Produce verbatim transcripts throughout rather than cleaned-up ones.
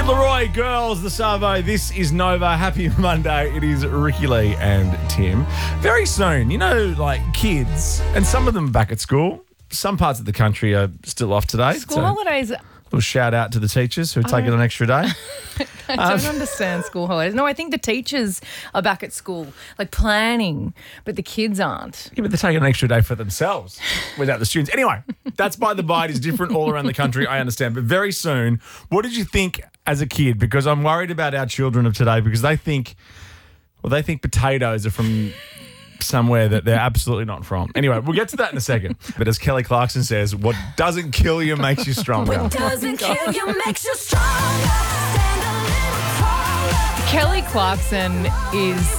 Kid Laroi, girls, the Savo. This is Nova. Happy Monday. It is Ricky Lee and Tim. Very soon, you know, like kids, and some of them back at school. Some parts of the country are still off today. School so holidays. a little shout out to the teachers who are taking an extra day. I don't understand school holidays. No, I think the teachers are back at school, like planning, but the kids aren't. Yeah, but they're taking an extra day for themselves without the students. Anyway, that's by the by. It is different all around the country, I understand. But very soon, what did you think as a kid? Because I'm worried about our children of today because they think, well, they think potatoes are from somewhere that they're absolutely not from. Anyway, we'll get to that in a second. But as Kelly Clarkson says, what doesn't kill you makes you stronger. What doesn't kill you makes you stronger. Stand a little taller. Kelly Clarkson is...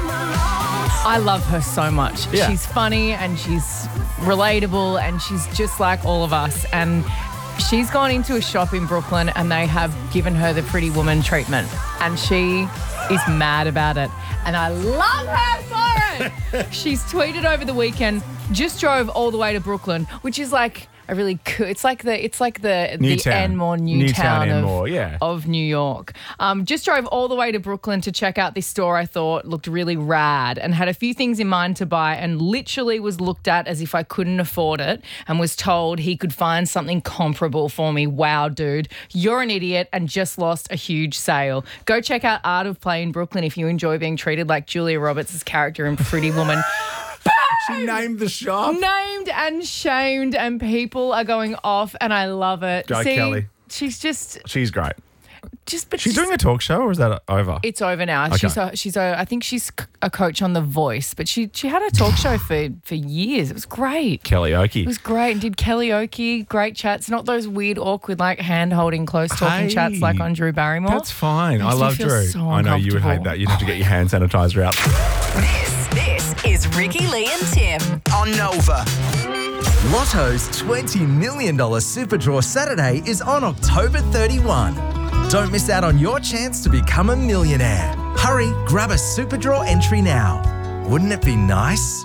I love her so much. Yeah. She's funny and she's relatable and she's just like all of us. And she's gone into a shop in Brooklyn and they have given her the pretty woman treatment. And she is mad about it. And I love her for it. She's tweeted over the weekend, just drove all the way to Brooklyn, which is like a really cool, it's like the, it's like the, the Newtown. Enmore, Newtown, Newtown, of, Enmore, yeah. of New York. Um, just drove all the way to Brooklyn to check out this store I thought looked really rad and had a few things in mind to buy and literally was looked at as if I couldn't afford it and was told he could find something comparable for me. Wow, dude, you're an idiot and just lost a huge sale. Go check out Art of Play in Brooklyn if you enjoy being treated like Julia Roberts' character in Pretty Woman. She named the shop. Named and shamed, and people are going off, and I love it. Go, See, Kelly. She's just, She's great. just, but She's just, doing a talk show or is that over? It's over now. Okay. She's, a, she's, a, I think she's a coach on The Voice, but she, she had a talk show for for years. It was great. Karaoke. It was great, and did karaoke, great chats, not those weird, awkward, like hand holding, close talking Hey, chats like on Drew Barrymore. That's fine. Makes I me love feel Drew. so I know you would hate uncomfortable. that. You'd have to get your hand sanitizer out. This, this is Ricky Lee and Tim on Nova. Lotto's twenty million dollars Super Draw Saturday is on October thirty-first. Don't miss out on your chance to become a millionaire. Hurry, grab a Super Draw entry now. Wouldn't it be nice?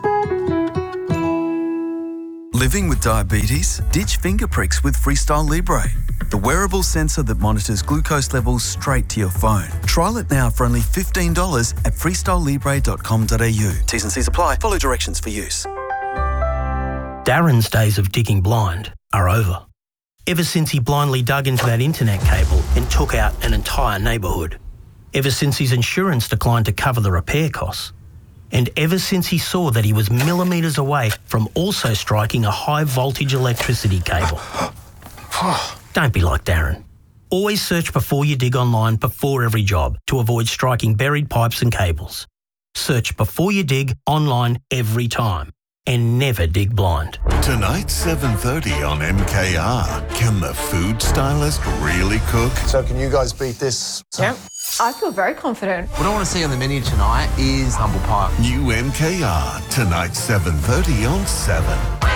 Living with diabetes? Ditch finger pricks with Freestyle Libre, the wearable sensor that monitors glucose levels straight to your phone. Trial it now for only fifteen dollars at freestyle libre dot com dot a u. T's and C's apply. Follow directions for use. Darren's days of digging blind are over. Ever since he blindly dug into that internet cable and took out an entire neighbourhood. Ever since his insurance declined to cover the repair costs. And ever since he saw that he was millimetres away from also striking a high voltage electricity cable. Don't be like Darren. Always search before you dig online before every job to avoid striking buried pipes and cables. Search before you dig online every time. And never dig blind. Tonight, seven thirty on M K R. Can the food stylist really cook? So can you guys beat this? Yep. I feel very confident. What I want to see on the menu tonight is humble pie. New M K R. Tonight, seven thirty on seven.